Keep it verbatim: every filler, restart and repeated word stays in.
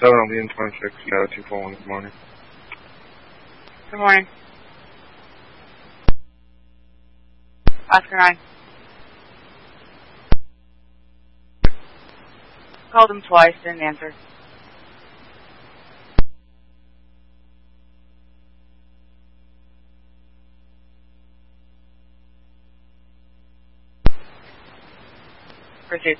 seven on the N twenty-six, yeah, two four one, good morning. Good morning. Oscar nine. Called him twice, didn't answer. Proceed.